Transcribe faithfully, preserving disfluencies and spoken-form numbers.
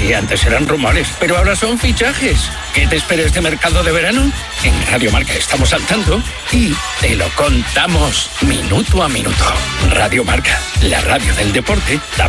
Sí, antes eran rumores, pero ahora son fichajes. ¿Qué te espera este mercado de verano? En Radio Marca estamos al tanto y te lo contamos minuto a minuto. Radio Marca, la radio del deporte.